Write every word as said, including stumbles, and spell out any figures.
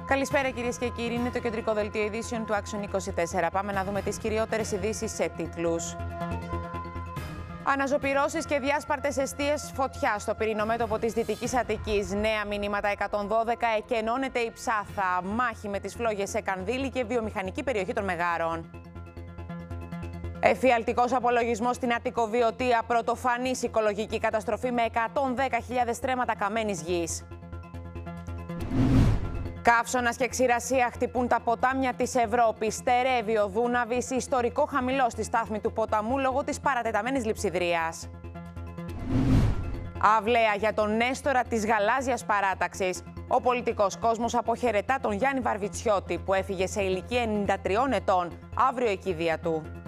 Καλησπέρα κυρίες και κύριοι, είναι το κεντρικό δελτίο ειδήσεων του Action είκοσι τέσσερα. Πάμε να δούμε τις κυριότερες ειδήσεις σε τίτλους. Αναζωπυρώσεις και διάσπαρτες εστίες φωτιά στο πυρηνομέτωπο της Δυτικής Αττικής. Νέα μηνύματα εκατόν δώδεκα, εκενώνεται η Ψάθα. Μάχη με τις φλόγες σε Κανδύλη και βιομηχανική περιοχή των Μεγάρων. Εφιαλτικός απολογισμός στην Αττικοβιωτία. Πρωτοφανής οικολογική καταστροφή με εκατόν δέκα χιλιάδες στρέμματα καμένης γης. Καύσωνας και ξηρασία χτυπούν τα ποτάμια της Ευρώπης. Στερεύει ο Δούναβης, ιστορικό χαμηλό στη στάθμη του ποταμού λόγω της παρατεταμένης λειψιδρίας. Αυλαία για τον Νέστορα της γαλάζιας παράταξης. Ο πολιτικός κόσμος αποχαιρετά τον Γιάννη Βαρβιτσιώτη που έφυγε σε ηλικία ενενήντα τριών ετών. Αύριο η κηδεία του.